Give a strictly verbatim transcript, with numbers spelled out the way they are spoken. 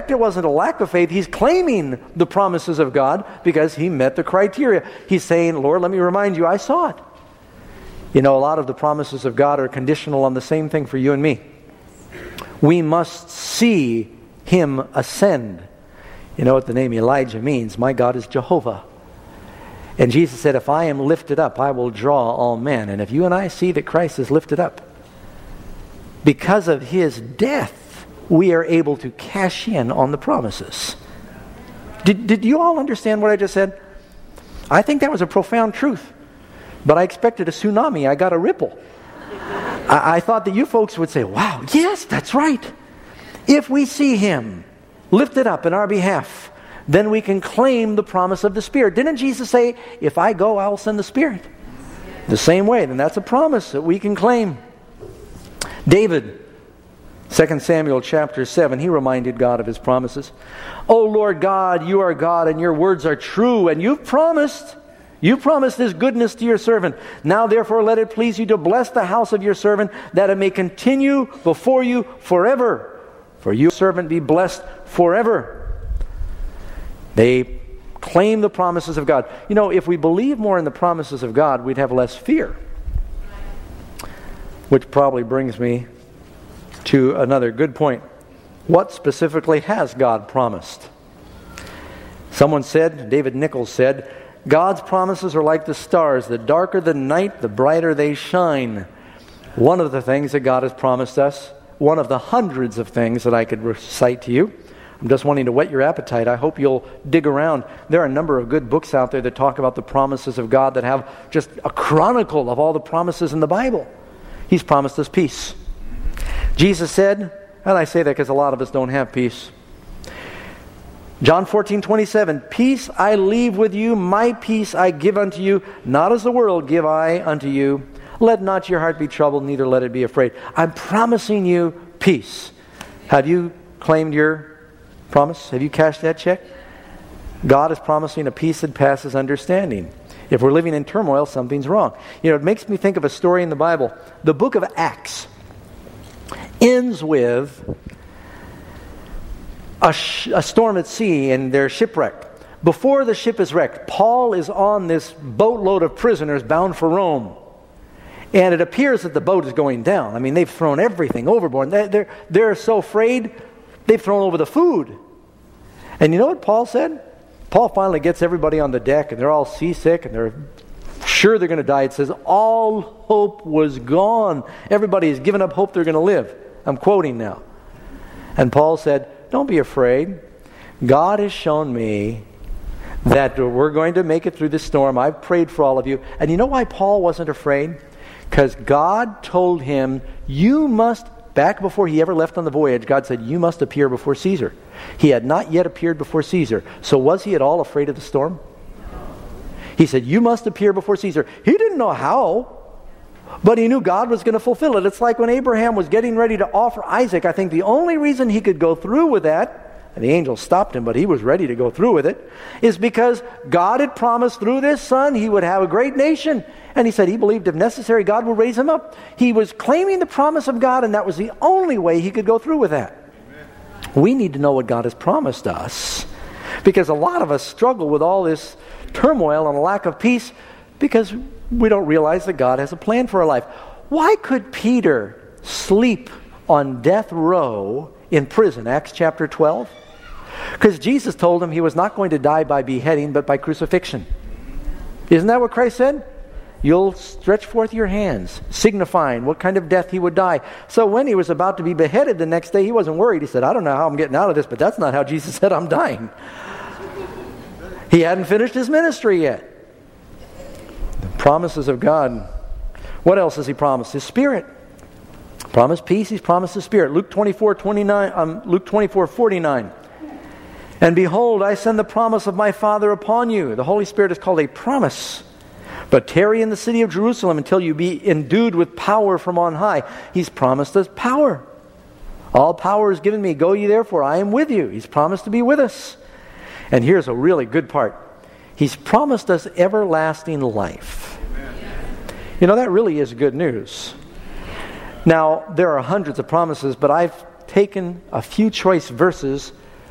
It wasn't a lack of faith. He's claiming the promises of God because he met the criteria. He's saying, Lord, let me remind you, I saw it. You know, a lot of the promises of God are conditional on the same thing for you and me. We must see him ascend. You know what the name Elijah means? My God is Jehovah. And Jesus said, if I am lifted up, I will draw all men. And if you and I see that Christ is lifted up, because of his death, we are able to cash in on the promises. Did, did you all understand what I just said? I think that was a profound truth. But I expected a tsunami. I got a ripple. I, I thought that you folks would say, wow, yes, that's right. If we see him lifted up in our behalf, then we can claim the promise of the Spirit. Didn't Jesus say, if I go, I will send the Spirit? The same way, then that's a promise that we can claim. David, Second Samuel chapter seven, he reminded God of his promises. O Lord God, you are God, and your words are true, and you've promised, you promised this goodness to your servant. Now therefore let it please you to bless the house of your servant, that it may continue before you forever. For your servant be blessed forever. They claim the promises of God. You know, if we believe more in the promises of God, we'd have less fear. Which probably brings me to another good point. What specifically has God promised? Someone said, David Nichols said, God's promises are like the stars. The darker the night, the brighter they shine. One of the things that God has promised us, one of the hundreds of things that I could recite to you. I'm just wanting to whet your appetite. I hope you'll dig around. There are a number of good books out there that talk about the promises of God that have just a chronicle of all the promises in the Bible. He's promised us peace. Jesus said, and I say that because a lot of us don't have peace. John fourteen twenty-seven, peace I leave with you, my peace I give unto you, not as the world give I unto you. Let not your heart be troubled, neither let it be afraid. I'm promising you peace. Have you claimed your promise? Have you cashed that check? God is promising a peace that passes understanding. If we're living in turmoil, something's wrong. You know, it makes me think of a story in the Bible. The book of Acts ends with a, sh- a storm at sea and they're shipwrecked. Before the ship is wrecked, Paul is on this boatload of prisoners bound for Rome. And it appears that the boat is going down. I mean, they've thrown everything overboard. They're, they're, they're so afraid, they've thrown over the food. And you know what Paul said? Paul finally gets everybody on the deck and they're all seasick and they're sure they're going to die. It says, all hope was gone. Everybody has given up hope they're going to live. I'm quoting now. And Paul said, don't be afraid. God has shown me that we're going to make it through this storm. I've prayed for all of you. And you know why Paul wasn't afraid? Because God told him, you must, back before he ever left on the voyage, God said, you must appear before Caesar. He had not yet appeared before Caesar. So was he at all afraid of the storm? He said, you must appear before Caesar. He didn't know how, but he knew God was going to fulfill it. It's like when Abraham was getting ready to offer Isaac. I think the only reason he could go through with that, and the angel stopped him, but he was ready to go through with it, is because God had promised through this son he would have a great nation. And he said he believed if necessary God would raise him up. He was claiming the promise of God, and that was the only way he could go through with that. Amen. We need to know what God has promised us, because a lot of us struggle with all this turmoil and a lack of peace because we don't realize that God has a plan for our life. Why could Peter sleep on death row in prison? Acts chapter twelve. Because Jesus told him he was not going to die by beheading but by crucifixion. Isn't that what Christ said? You'll stretch forth your hands, signifying what kind of death he would die. So when he was about to be beheaded the next day, he wasn't worried. He said, I don't know how I'm getting out of this, but that's not how Jesus said I'm dying. He hadn't finished his ministry yet. The promises of God. What else has he promised? His Spirit. Promised peace, he's promised his Spirit. Luke twenty-four, twenty-nine, um, Luke twenty-four, forty-nine. And behold, I send the promise of my Father upon you. The Holy Spirit is called a promise. But tarry in the city of Jerusalem until you be endued with power from on high. He's promised us power. All power is given me. Go ye therefore, I am with you. He's promised to be with us. And here's a really good part. He's promised us everlasting life. Amen. You know, that really is good news. Now, there are hundreds of promises, but I've taken a few choice verses